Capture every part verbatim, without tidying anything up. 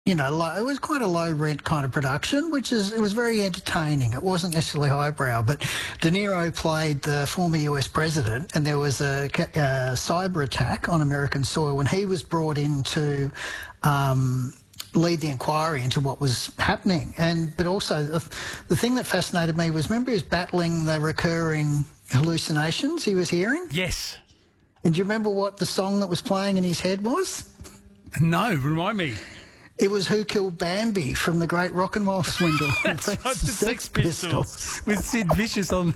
you know, low, it was quite a low rent kind of production, which is, it was very entertaining. It wasn't necessarily highbrow, but De Niro played the former U S president, and there was a, a cyber attack on American soil when he was brought in to um, lead the inquiry into what was happening. And but also the, the thing that fascinated me was, remember, he was battling the recurring hallucinations he was hearing? Yes. And do you remember what the song that was playing in his head was? No, remind me. It was Who Killed Bambi from the Great Rock and Roll Swindle. That's right, the Sex Pistols. With Sid Vicious on...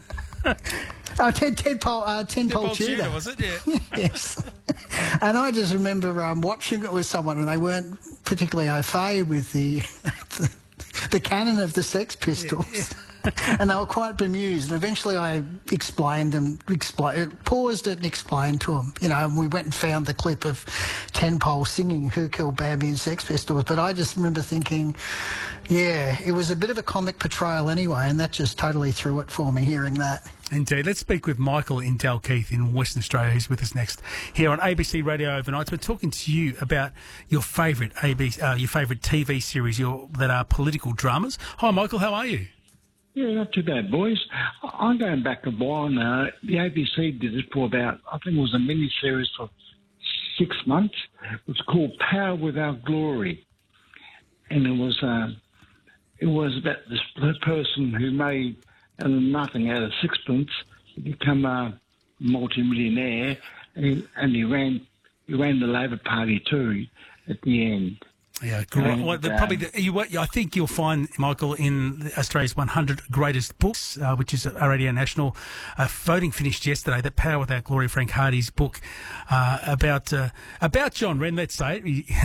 Oh, Ted, Ted Pole, uh, Ted Pole Tudor. Tudor, was it? Yeah. Yes. And I just remember um, watching it with someone, and they weren't particularly au fait with the, the the canon of the Sex Pistols. Yeah, yeah. And they were quite bemused. And eventually I explained and explained, paused it and explained to them. You know, and we went and found the clip of Ten Pole singing Who Killed Bambi and Sex Pistols. But I just remember thinking, yeah, it was a bit of a comic portrayal anyway, and that just totally threw it for me, hearing that. Indeed. Let's speak with Michael in Dalkeith in Western Australia, who's with us next here on A B C Radio Overnight. We're talking to you about your favourite A B C, uh, your favourite T V series your, that are political dramas. Hi, Michael. How are you? Yeah, not too bad, boys. I'm going back a while now. The A B C did it for about, I think it was a mini-series for six months. It was called Power Without Glory. And it was uh, it was about this person who made out of nothing, out of sixpence, to become a multimillionaire, and he, and he ran he ran the Labor Party too at the end. Yeah, great. Well, the, probably the, you, I think you'll find, Michael, in Australia's one hundred Greatest Books, uh, which is a Radio National. Uh, voting finished yesterday. That Power Without Glory, Frank Hardy's book uh, about uh, about John Wren, let's say,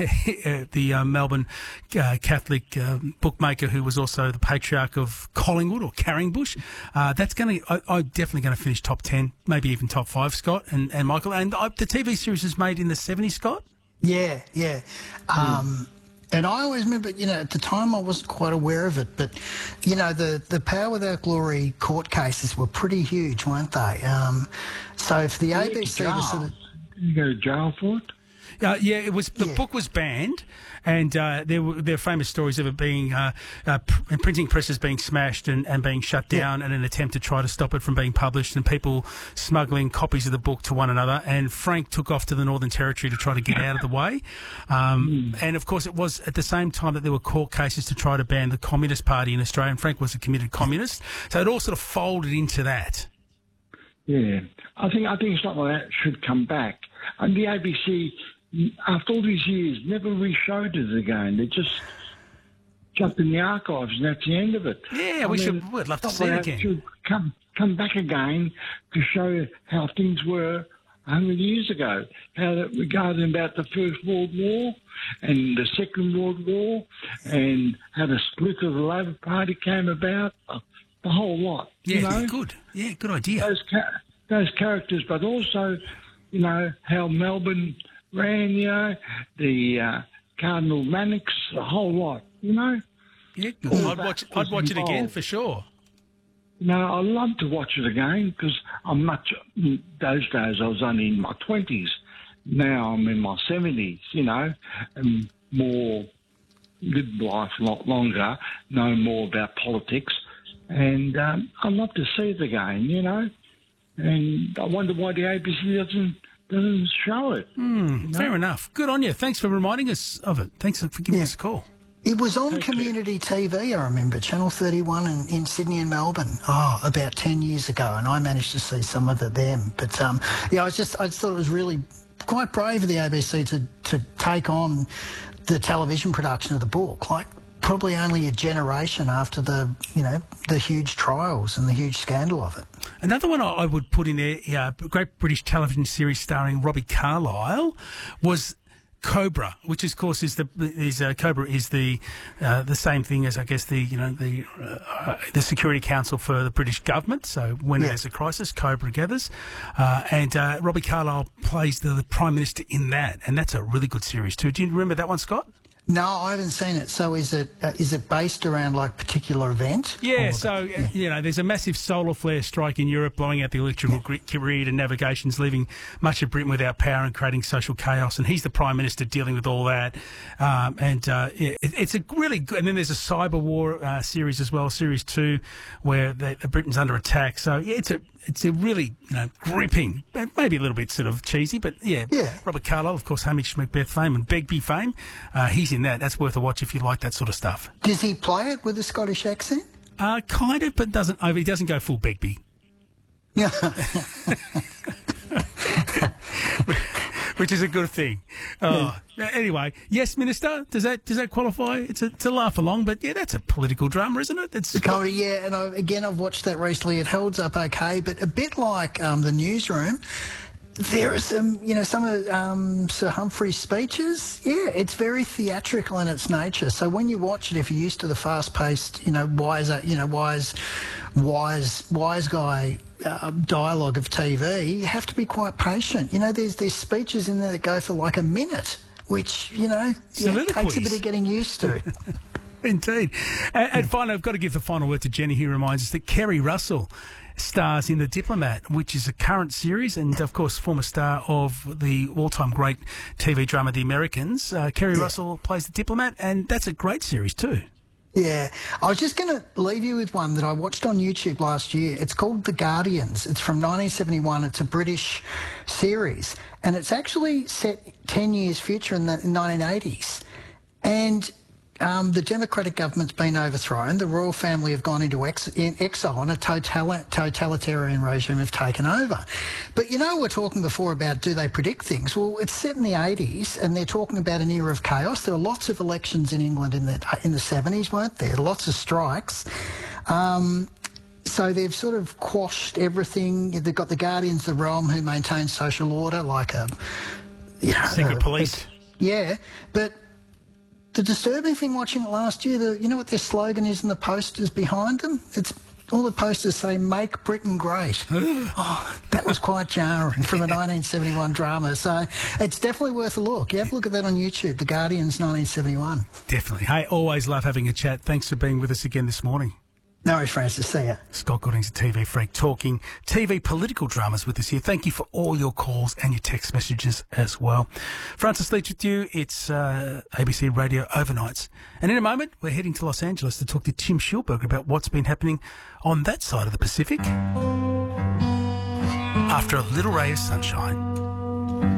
the uh, Melbourne uh, Catholic uh, bookmaker who was also the patriarch of Collingwood or Carringbush. Uh, that's going to, I'm definitely going to finish top ten, maybe even top five, Scott and, and Michael. And uh, the T V series was made in the seventies, Scott? Yeah, yeah. Um, mm. And I always remember, you know, at the time I wasn't quite aware of it, but, you know, the, the Power Without Glory court cases were pretty huge, weren't they? Um, so for the A B C to sort of... You go to jail for it? Uh, yeah, it was. The yeah. book was banned, and uh, there were there are famous stories of it being uh, uh, pr- printing presses being smashed and, and being shut down, yeah. in an attempt to try to stop it from being published, and people smuggling copies of the book to one another. And Frank took off to the Northern Territory to try to get out of the way. Um, mm. And of course, it was at the same time that there were court cases to try to ban the Communist Party in Australia. And Frank was a committed communist, so it all sort of folded into that. Yeah, I think I think something like that should come back. And the A B C, after all these years, never re-showed it again. They just jumped in the archives, and that's the end of it. Yeah, I we mean, should. We'd love to see it again. Should come come back again to show how things were a hundred years ago. How that regarding about the First World War and the Second World War, and how the split of the Labor Party came about. The whole lot. Yeah, you know? good. Yeah, good idea. Those ca- those characters, but also, you know, how Melbourne ran, you know, the uh, Cardinal Mannix, the whole lot, you know. Yeah, I'd watch. I'd watch it again for sure. You know, I love to watch it again because I'm much. Those days I was only in my twenties. Now I'm in my seventies. You know, and more lived life a lot longer, know more about politics. And um, I'd love to see it again, you know. And I wonder why the A B C doesn't doesn't show it. Mm, you know? Fair enough. Good on you. Thanks for reminding us of it. Thanks for giving yeah. us a call. It was on Thank community you. T V, I remember, Channel thirty-one in, in Sydney and Melbourne, oh, about ten years ago, and I managed to see some of it then. But, um, yeah, I was just, I just thought it was really quite brave of the A B C to, to take on the television production of the book, like, probably only a generation after the, you know, the huge trials and the huge scandal of it. Another one I would put in there, yeah, a great British television series starring Robbie Carlyle, was Cobra, which of course is the is uh, Cobra is the uh, the same thing as I guess the you know the uh, the Security Council for the British government. So when yeah. there's a crisis, Cobra gathers, uh, and uh, Robbie Carlyle plays the, the Prime Minister in that, and that's a really good series too. Do you remember that one, Scott? No, I haven't seen it. So is it uh, is it based around like a particular event? Yeah, Or- so, uh, you know, there's a massive solar flare strike in Europe, blowing out the electrical grid grid and navigations, leaving much of Britain without power and creating social chaos. And he's the Prime Minister dealing with all that. Um, and uh, it, it's a really good... And then there's a cyber war uh, series as well, Series two, where the, the Britain's under attack. So, yeah, it's a it's a really, you know, gripping, maybe a little bit sort of cheesy, but, yeah. Yeah. Robert Carlyle, of course, Hamish Macbeth fame and Begbie fame. Uh, he's in that. That's worth a watch if you like that sort of stuff. Does he play it with a Scottish accent? Uh, kind of, but doesn't over. He doesn't go full Begbie. Yeah. Which is a good thing. Oh, anyway, yes, Minister. Does that does that qualify? It's a, it's a laugh along, but yeah, that's a political drama, isn't it? It's Comedy, yeah, and I, again, I've watched that recently. It holds up okay, but a bit like um, the Newsroom, there are some, you know, some of um, Sir Humphrey's speeches. Yeah, it's very theatrical in its nature. So when you watch it, if you're used to the fast-paced, you know, wise, you know, wise, wise, wise guy uh, dialogue of T V, you have to be quite patient. You know, there's there's speeches in there that go for like a minute, which you know yeah, takes a bit of getting used to. Indeed. And, and finally, I've got to give the final word to Jenny, who reminds us that Kerry Russell stars in The Diplomat, which is a current series, and of course former star of the all-time great T V drama The Americans. Uh, Kerry yeah. Russell plays The Diplomat, and that's a great series too. Yeah, I was just going to leave you with one that I watched on YouTube last year. It's called The Guardians. It's from nineteen seventy-one. It's a British series, and it's actually set ten years future in the nineteen eighties. And Um, the Democratic government's been overthrown. The royal family have gone into ex- in exile, and a totali- totalitarian regime have taken over. But you know, we're talking before about do they predict things? Well, it's set in the eighties, and they're talking about an era of chaos. There were lots of elections in England in the in the seventies, weren't there? Lots of strikes. Um, so they've sort of quashed everything. They've got the Guardians of the Realm who maintain social order, like a you know, secret a, police. A, yeah, but. The disturbing thing watching it last year, the, you know what their slogan is in the posters behind them? It's all the posters say, "Make Britain Great." Oh, that was quite jarring from a nineteen seventy-one drama. So it's definitely worth a look. You have a look at that on YouTube, The Guardians nineteen seventy-one. Definitely. Hey, always love having a chat. Thanks for being with us again this morning. No worries, Francis. See ya. Scott Gooding's a T V freak, talking T V political dramas with us here. Thank you for all your calls and your text messages as well. Francis Leach with you. It's uh, A B C Radio Overnights. And in a moment, we're heading to Los Angeles to talk to Tim Schulberg about what's been happening on that side of the Pacific. After a little ray of sunshine,